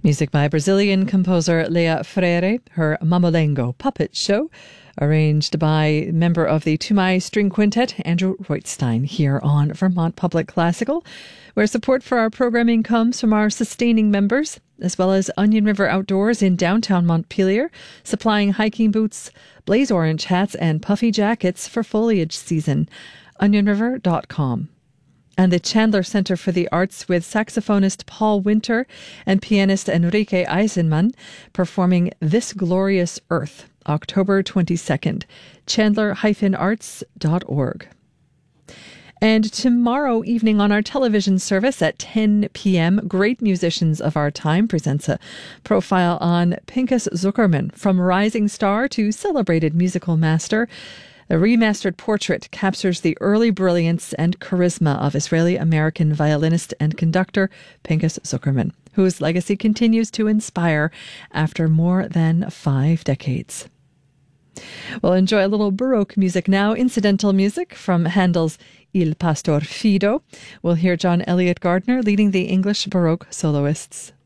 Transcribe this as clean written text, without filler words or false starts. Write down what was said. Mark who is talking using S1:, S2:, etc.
S1: Music by Brazilian composer Leah Freire, her Mamolengo puppet show, arranged by member of the Tumai String Quintet, Andrew Roitstein, here on Vermont Public Classical, where support for our programming comes from our sustaining members, as well as Onion River Outdoors in downtown Montpelier, supplying hiking boots, blaze orange hats, and puffy jackets for foliage season. OnionRiver.com. And the Chandler Center for the Arts with saxophonist Paul Winter and pianist Enrique Eisenman performing This Glorious Earth, October 22nd, chandler-arts.org. And tomorrow evening on our television service at 10 p.m., Great Musicians of Our Time presents a profile on Pinchas Zukerman, from rising star to celebrated musical master. The remastered portrait captures the early brilliance and charisma of Israeli-American violinist and conductor Pinchas Zukerman, whose legacy continues to inspire after more than 5 decades. We'll enjoy a little Baroque music now, incidental music from Handel's Il Pastor Fido. We'll hear John Elliott Gardner leading the English Baroque soloists.